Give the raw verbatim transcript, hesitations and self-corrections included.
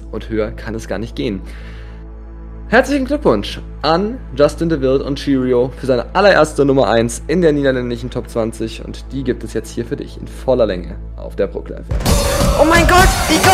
und höher kann es gar nicht gehen. Herzlichen Glückwunsch an Justin DeWilde und Cheerio für seine allererste Nummer eins in der niederländischen Top zwanzig und die gibt es jetzt hier für dich in voller Länge auf der Brooklyn F M. Oh mein Gott, wie